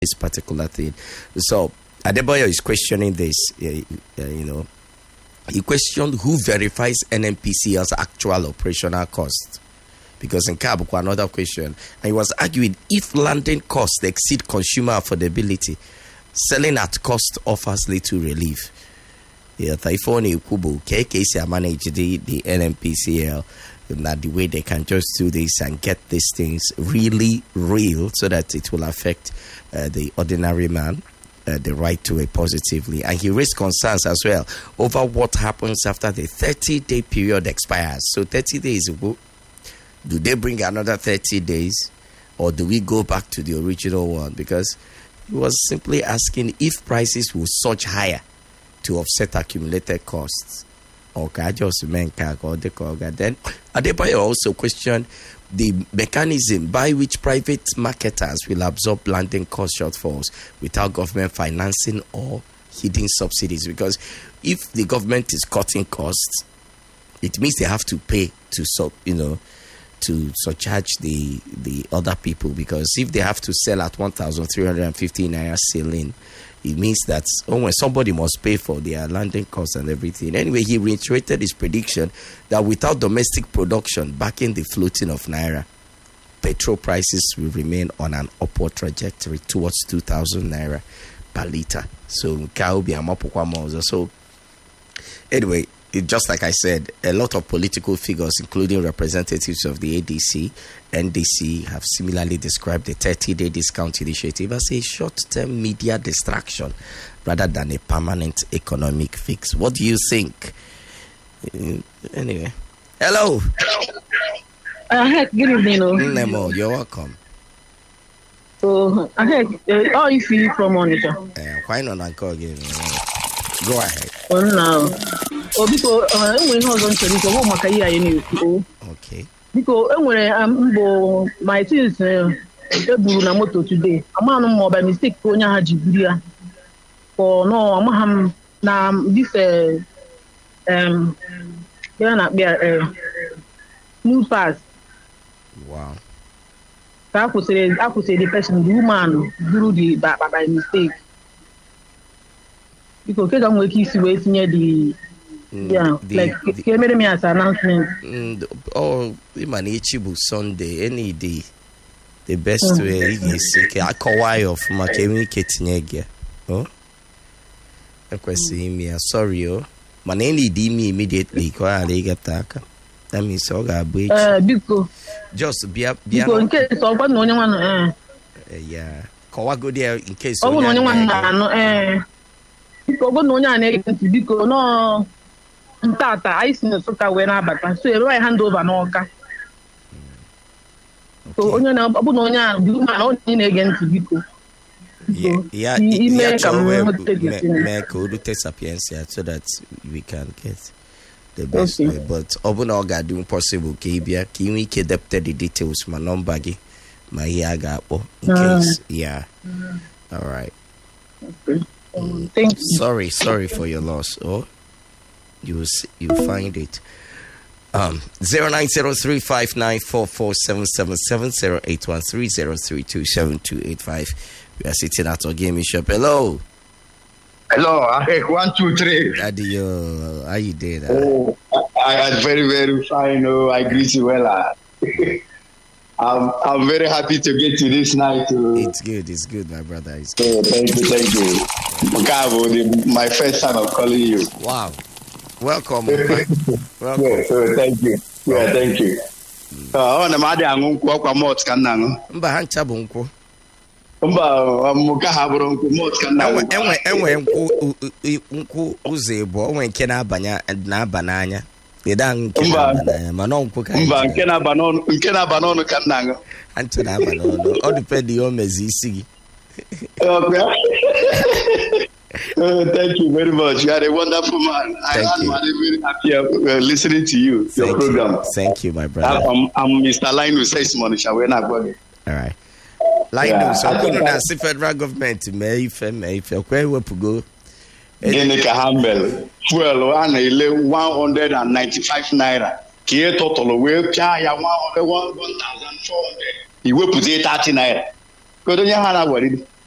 this particular thing. So Adebayo is questioning this. He questioned who verifies NNPCL's actual operational cost. Because in Kabuko, another question, and he was arguing if landing costs exceed consumer affordability, selling at cost offers little relief. Taifoni Kubu, KKC manage the NNPCL, that the way they can just do this and get these things really real so that it will affect the ordinary man, the right to it positively. And he raised concerns as well over what happens after the 30-day period expires. So 30 days ago, do they bring another 30 days or do we go back to the original one? Because he was simply asking if prices will surge higher to offset accumulated costs. Then Adebayo also questioned the mechanism by which private marketers will absorb landing cost shortfalls without government financing or hidden subsidies. Because if the government is cutting costs, it means they have to pay to surcharge the other people, because if they have to sell at 1,350 naira ceiling, it means that when somebody must pay for their landing costs and everything. Anyway, he reiterated his prediction that without domestic production backing the floating of naira, petrol prices will remain on an upward trajectory towards 2,000 naira per liter. So anyway, just like I said, a lot of political figures, including representatives of the ADC, NDC, have similarly described the 30-day discount initiative as a short-term media distraction rather than a permanent economic fix. What do you think? Anyway. Hello. Good evening. Nemo, you're welcome. So, how you feel from Onitsha? Why not Uncle again? Go ahead. Okay. Because my things na moto today. I'm not by mistake onya hajiburia. For no, I'm na this new pass. Wow. I could say the person, the woman, do the by mistake. Because I'm working to wait near the me as announcement. Imanichibu Sunday, any day. The best way is I call why of my communicating. Oh, I question me. Sorry, oh, my name me immediately. That means so because just be in case of one only one. Yeah, call go there in case of only one. Because no Tata, I see the soka when I but so I hand over no ka. So only na abu no nya do man only against Biko. Yeah, make sapiens so that we can get the best way. But obuno ga do possible ke bia ki we ke deputy the details my number gi my here ga in case. Yeah. All right. Okay. Thank you. Sorry for your loss. Oh, you find it. 0903594477708130327285. We are sitting at our gaming shop. Hello. 1, 2, 3. Daddy, how you doing? Oh, I am very, very fine. Oh, I greet you well. I'm very happy to get to this night. It's good, my brother. It's good. Thank you. Mukavo, my first time of calling you. Wow. Welcome. Welcome. Thank you. Yeah, thank you. On the Madi Angunko, Mot Kanang. Mbahanchabunko. Mukahabronko, Mot Kanang. Unko Uzebo, when Kena Banya and Nabananya. Manon Kena Banon Kanang. Antona Banon, all depend on Mezisi. Thank you very much. You are a wonderful man. I'm very happy listening to you, your program. Thank you, my brother. I'm Mr. Linus Sesmonisha. All right. Linus, I'm going to see federal government. May where we go. Genica Humble. Fuel 195 naira. Kia total away, Chaya 1,400. He will put 30 naira. Go to your hand.